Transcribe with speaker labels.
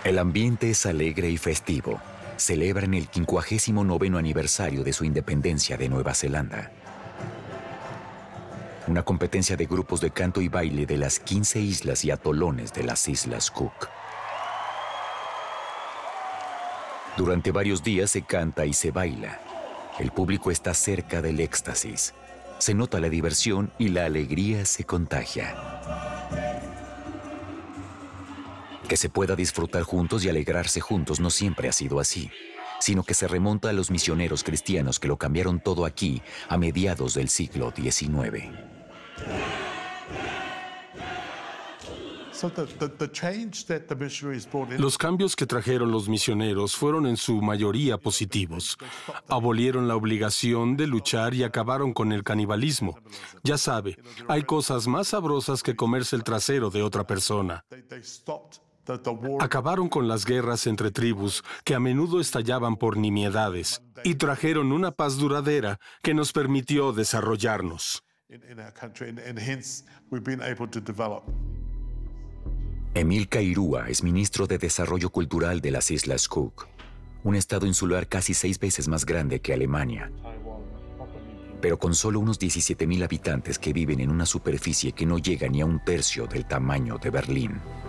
Speaker 1: El ambiente es alegre y festivo. Celebran el 59º aniversario de su independencia de Nueva Zelanda. Una competencia de grupos de canto y baile de las 15 islas y atolones de las Islas Cook. Durante varios días se canta y se baila. El público está cerca del éxtasis. Se nota la diversión y la alegría se contagia. Que se pueda disfrutar juntos y alegrarse juntos no siempre ha sido así, sino que se remonta a los misioneros cristianos que lo cambiaron todo aquí a mediados del siglo XIX.
Speaker 2: Los cambios que trajeron los misioneros fueron en su mayoría positivos. Abolieron la obligación de luchar y acabaron con el canibalismo. Ya sabe, hay cosas más sabrosas que comerse el trasero de otra persona. Acabaron con las guerras entre tribus que a menudo estallaban por nimiedades y trajeron una paz duradera que nos permitió desarrollarnos.
Speaker 1: Emil Kairua es ministro de Desarrollo Cultural de las Islas Cook, un estado insular casi 6 veces más grande que Alemania, pero con solo unos 17,000 habitantes que viven en una superficie que no llega ni a un tercio del tamaño de Berlín.